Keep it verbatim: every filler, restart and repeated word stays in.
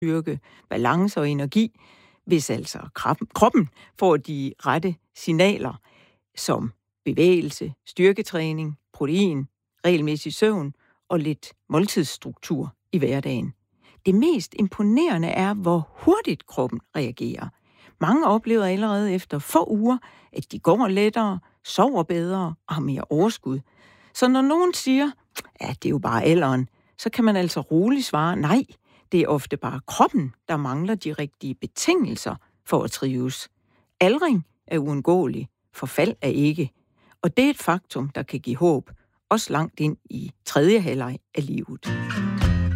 styrke, balance og energi, hvis altså kroppen får de rette signaler, som bevægelse, styrketræning, protein, regelmæssig søvn og lidt måltidsstruktur i hverdagen. Det mest imponerende er, hvor hurtigt kroppen reagerer. Mange oplever allerede efter få uger, at de går lettere, sover bedre og har mere overskud. Så når nogen siger, at det er jo bare alderen, så kan man altså roligt svare, nej, det er ofte bare kroppen, der mangler de rigtige betingelser for at trives. Aldring er uundgåelig, forfald er ikke. Og det er et faktum, der kan give håb, også langt ind i tredje halvleg af livet.